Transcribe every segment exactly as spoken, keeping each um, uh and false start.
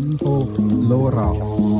Info Lora.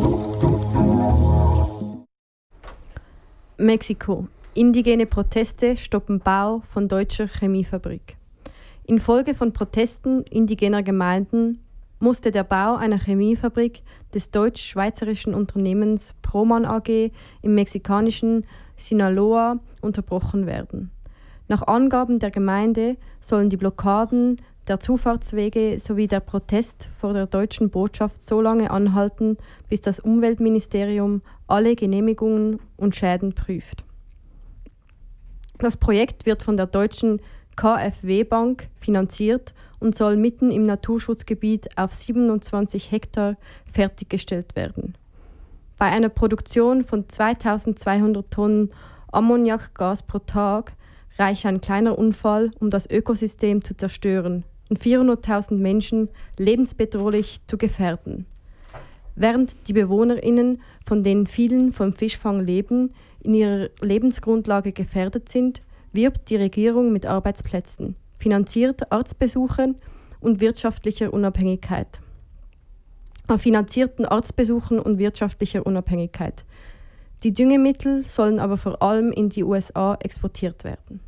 Mexiko. Indigene Proteste stoppen Bau von deutscher Chemiefabrik. Infolge von Protesten indigener Gemeinden musste der Bau einer Chemiefabrik des deutsch-schweizerischen Unternehmens Proman A G im mexikanischen Sinaloa unterbrochen werden. Nach Angaben der Gemeinde sollen die Blockaden der Zufahrtswege sowie der Protest vor der deutschen Botschaft so lange anhalten, bis das Umweltministerium alle Genehmigungen und Schäden prüft. Das Projekt wird von der deutschen K f W-Bank finanziert und soll mitten im Naturschutzgebiet auf siebenundzwanzig Hektar fertiggestellt werden. Bei einer Produktion von zweitausendzweihundert Tonnen Ammoniakgas pro Tag reicht ein kleiner Unfall, um das Ökosystem zu zerstören und vierhunderttausend Menschen lebensbedrohlich zu gefährden. Während die BewohnerInnen, von denen vielen vom Fischfang leben, in ihrer Lebensgrundlage gefährdet sind, wirbt die Regierung mit Arbeitsplätzen, finanziert Arztbesuchen und wirtschaftlicher Unabhängigkeit. Finanzierten Arztbesuchen und wirtschaftlicher Unabhängigkeit. Die Düngemittel sollen aber vor allem in die U S A exportiert werden.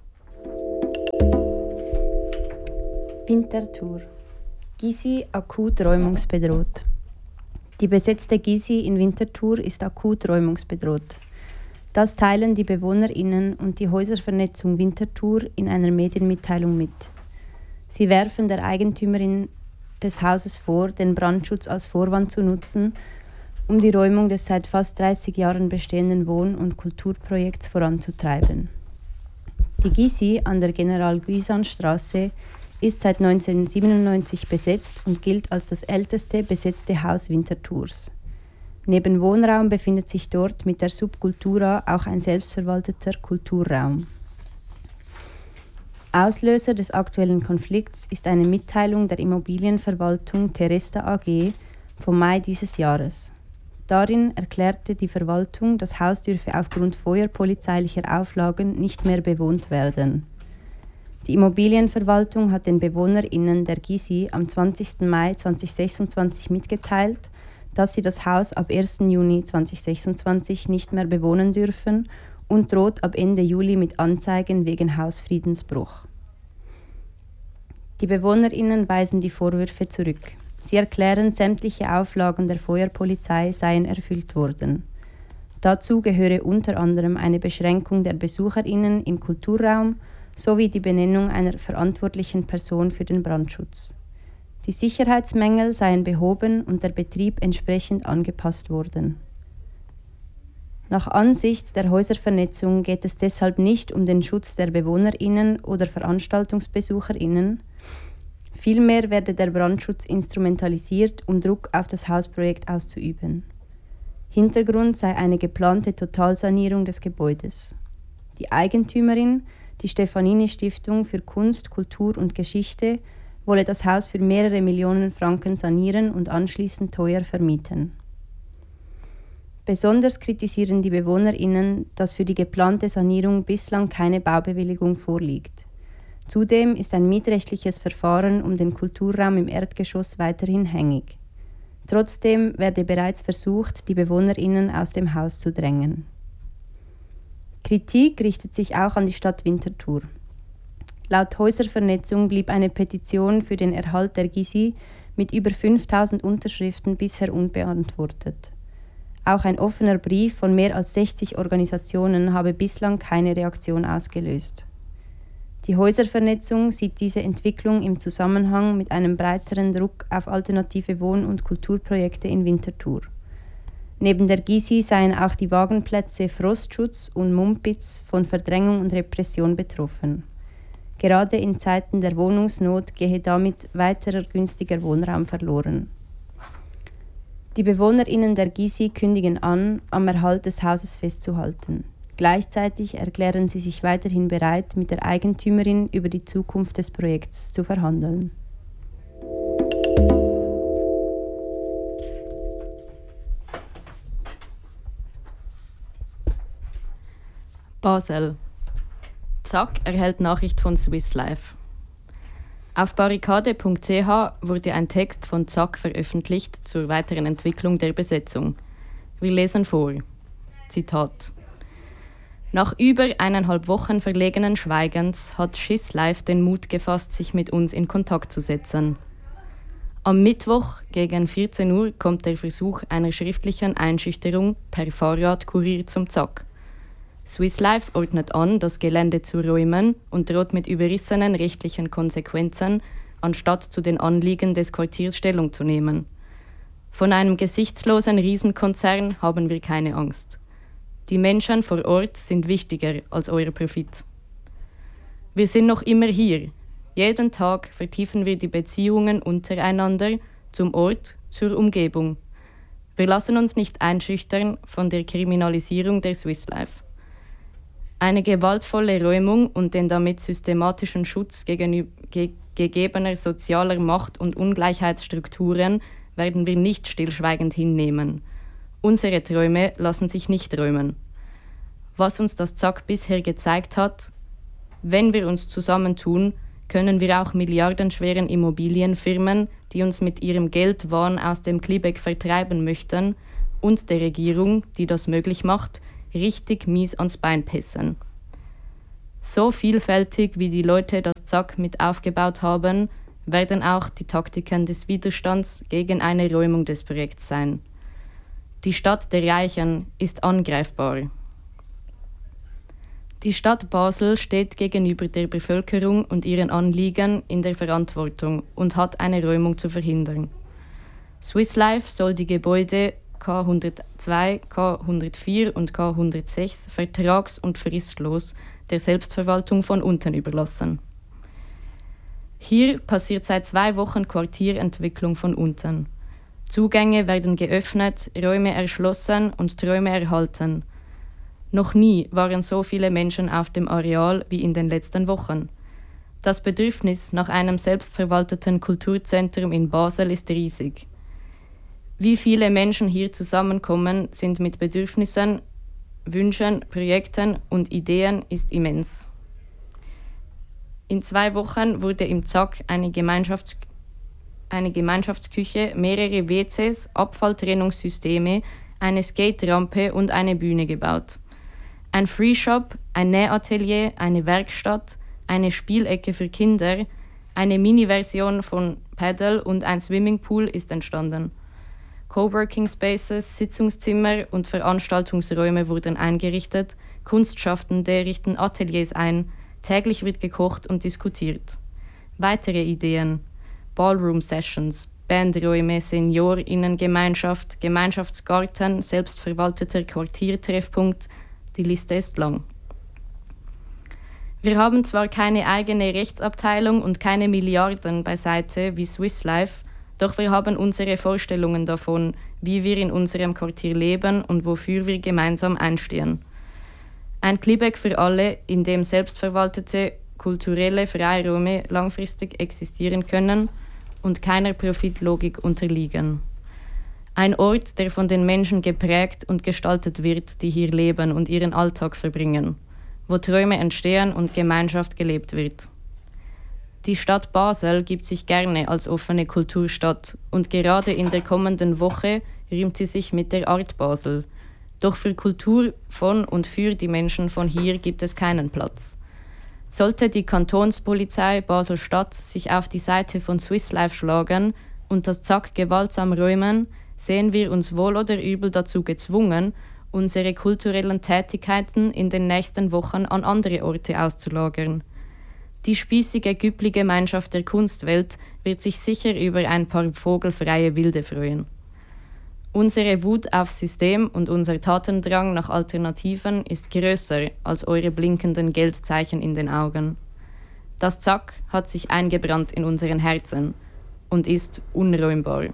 Winterthur. Gysi akut räumungsbedroht. Die besetzte Gysi in Winterthur ist akut räumungsbedroht. Das teilen die BewohnerInnen und die Häuservernetzung Winterthur in einer Medienmitteilung mit. Sie werfen der Eigentümerin des Hauses vor, den Brandschutz als Vorwand zu nutzen, um die Räumung des seit fast dreißig Jahren bestehenden Wohn- und Kulturprojekts voranzutreiben. Die Gysi an der General-Guisan-Straße ist seit neunzehnhundertsiebenundneunzig besetzt und gilt als das älteste besetzte Haus Winterthurs. Neben Wohnraum befindet sich dort mit der Subkultura auch ein selbstverwalteter Kulturraum. Auslöser des aktuellen Konflikts ist eine Mitteilung der Immobilienverwaltung Teresta A G vom Mai dieses Jahres. Darin erklärte die Verwaltung, das Haus dürfe aufgrund feuerpolizeilicher Auflagen nicht mehr bewohnt werden. Die Immobilienverwaltung hat den BewohnerInnen der Gysi am zwanzigsten Mai zweitausendsechsundzwanzig mitgeteilt, dass sie das Haus ab ersten Juni zweitausendsechsundzwanzig nicht mehr bewohnen dürfen und droht ab Ende Juli mit Anzeigen wegen Hausfriedensbruch. Die BewohnerInnen weisen die Vorwürfe zurück. Sie erklären, sämtliche Auflagen der Feuerpolizei seien erfüllt worden. Dazu gehöre unter anderem eine Beschränkung der BesucherInnen im Kulturraum sowie die Benennung einer verantwortlichen Person für den Brandschutz. Die Sicherheitsmängel seien behoben und der Betrieb entsprechend angepasst worden. Nach Ansicht der Häuservernetzung geht es deshalb nicht um den Schutz der BewohnerInnen oder VeranstaltungsbesucherInnen. Vielmehr werde der Brandschutz instrumentalisiert, um Druck auf das Hausprojekt auszuüben. Hintergrund sei eine geplante Totalsanierung des Gebäudes. Die Eigentümerin, die Stefanini-Stiftung für Kunst, Kultur und Geschichte, wolle das Haus für mehrere Millionen Franken sanieren und anschließend teuer vermieten. Besonders kritisieren die BewohnerInnen, dass für die geplante Sanierung bislang keine Baubewilligung vorliegt. Zudem ist ein mietrechtliches Verfahren um den Kulturraum im Erdgeschoss weiterhin hängig. Trotzdem werde bereits versucht, die BewohnerInnen aus dem Haus zu drängen. Kritik richtet sich auch an die Stadt Winterthur. Laut Häuservernetzung blieb eine Petition für den Erhalt der Gysi mit über fünftausend Unterschriften bisher unbeantwortet. Auch ein offener Brief von mehr als sechzig Organisationen habe bislang keine Reaktion ausgelöst. Die Häuservernetzung sieht diese Entwicklung im Zusammenhang mit einem breiteren Druck auf alternative Wohn- und Kulturprojekte in Winterthur. Neben der Gysi seien auch die Wagenplätze Frostschutz und Mumpitz von Verdrängung und Repression betroffen. Gerade in Zeiten der Wohnungsnot gehe damit weiterer günstiger Wohnraum verloren. Die BewohnerInnen der Gysi kündigen an, am Erhalt des Hauses festzuhalten. Gleichzeitig erklären sie sich weiterhin bereit, mit der Eigentümerin über die Zukunft des Projekts zu verhandeln. Basel. Zack erhält Nachricht von Swiss Life. Auf barrikade punkt c h wurde ein Text von Zack veröffentlicht zur weiteren Entwicklung der Besetzung. Wir lesen vor. Zitat. Nach über eineinhalb Wochen verlegenen Schweigens hat Schiss Live den Mut gefasst, sich mit uns in Kontakt zu setzen. Am Mittwoch gegen vierzehn Uhr kommt der Versuch einer schriftlichen Einschüchterung per Fahrradkurier zum Zack. Swiss Life ordnet an, das Gelände zu räumen und droht mit überrissenen rechtlichen Konsequenzen, anstatt zu den Anliegen des Quartiers Stellung zu nehmen. Von einem gesichtslosen Riesenkonzern haben wir keine Angst. Die Menschen vor Ort sind wichtiger als euer Profit. Wir sind noch immer hier. Jeden Tag vertiefen wir die Beziehungen untereinander zum Ort, zur Umgebung. Wir lassen uns nicht einschüchtern von der Kriminalisierung der Swiss Life. Eine gewaltvolle Räumung und den damit systematischen Schutz gegenüber ge- gegebener sozialer Macht- und Ungleichheitsstrukturen werden wir nicht stillschweigend hinnehmen. Unsere Träume lassen sich nicht räumen. Was uns das Zack bisher gezeigt hat, wenn wir uns zusammentun, können wir auch milliardenschweren Immobilienfirmen, die uns mit ihrem Geldwahn aus dem Klibeck vertreiben möchten, und der Regierung, die das möglich macht, richtig mies ans Bein pissen. So vielfältig wie die Leute das Zack mit aufgebaut haben, werden auch die Taktiken des Widerstands gegen eine Räumung des Projekts sein. Die Stadt der Reichen ist angreifbar. Die Stadt Basel steht gegenüber der Bevölkerung und ihren Anliegen in der Verantwortung und hat eine Räumung zu verhindern. Swiss Life soll die Gebäude K hundertzwei, K hundertvier und K hundertsechs vertrags- und fristlos der Selbstverwaltung von unten überlassen. Hier passiert seit zwei Wochen Quartierentwicklung von unten. Zugänge werden geöffnet, Räume erschlossen und Träume erhalten. Noch nie waren so viele Menschen auf dem Areal wie in den letzten Wochen. Das Bedürfnis nach einem selbstverwalteten Kulturzentrum in Basel ist riesig. Wie viele Menschen hier zusammenkommen, sind mit Bedürfnissen, Wünschen, Projekten und Ideen ist immens. In zwei Wochen wurde im Zack eine, Gemeinschafts- eine Gemeinschaftsküche, mehrere W Cs, Abfalltrennungssysteme, eine Skate-Rampe und eine Bühne gebaut. Ein Freeshop, ein Nähatelier, eine Werkstatt, eine Spielecke für Kinder, eine Mini-Version von Paddle und ein Swimmingpool ist entstanden. Coworking Spaces, Sitzungszimmer und Veranstaltungsräume wurden eingerichtet, Kunstschaffende richten Ateliers ein, täglich wird gekocht und diskutiert. Weitere Ideen: Ballroom-Sessions, Bandräume, SeniorInnengemeinschaft, Gemeinschaftsgarten, selbstverwalteter Quartiertreffpunkt, die Liste ist lang. Wir haben zwar keine eigene Rechtsabteilung und keine Milliarden beiseite wie Swiss Life, doch wir haben unsere Vorstellungen davon, wie wir in unserem Quartier leben und wofür wir gemeinsam einstehen. Ein Klibeck für alle, in dem selbstverwaltete kulturelle Freiräume langfristig existieren können und keiner Profitlogik unterliegen. Ein Ort, der von den Menschen geprägt und gestaltet wird, die hier leben und ihren Alltag verbringen, wo Träume entstehen und Gemeinschaft gelebt wird. Die Stadt Basel gibt sich gerne als offene Kulturstadt und gerade in der kommenden Woche rühmt sie sich mit der Art Basel. Doch für Kultur von und für die Menschen von hier gibt es keinen Platz. Sollte die Kantonspolizei Basel-Stadt sich auf die Seite von Swiss Life schlagen und das Zack gewaltsam räumen, sehen wir uns wohl oder übel dazu gezwungen, unsere kulturellen Tätigkeiten in den nächsten Wochen an andere Orte auszulagern. Die spießige Güppli-Gemeinschaft der Kunstwelt wird sich sicher über ein paar vogelfreie Wilde freuen. Unsere Wut auf System und unser Tatendrang nach Alternativen ist größer als eure blinkenden Geldzeichen in den Augen. Das Zack hat sich eingebrannt in unseren Herzen und ist unräumbar.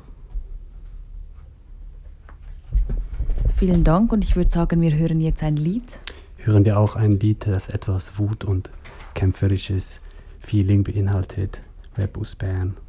Vielen Dank und ich würde sagen, wir hören jetzt ein Lied. Hören wir auch ein Lied, das etwas Wut und kämpferisches Feeling beinhaltet. Rap aus Bern.